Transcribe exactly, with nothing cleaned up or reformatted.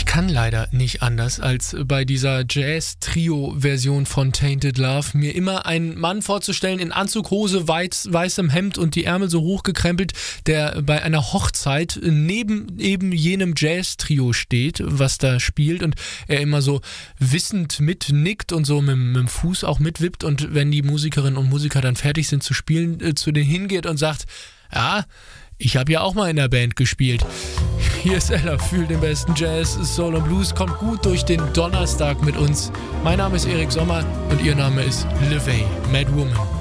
kann leider nicht anders, als bei dieser Jazz-Trio-Version von Tainted Love mir immer einen Mann vorzustellen in Anzug, Hose, weiß, weißem Hemd und die Ärmel so hochgekrempelt, der bei einer Hochzeit neben eben jenem Jazz-Trio steht, was da spielt, und er immer so wissend mitnickt und so mit, mit dem Fuß auch mitwippt, und wenn die Musikerinnen und Musiker dann fertig sind zu spielen, äh, zu denen hingeht und sagt, ja, ich habe ja auch mal in der Band gespielt. Hier ist Ella, fühlt den besten Jazz, Soul und Blues, kommt gut durch den Donnerstag mit uns. Mein Name ist Erik Sommer und ihr Name ist LaVey, Mad Woman.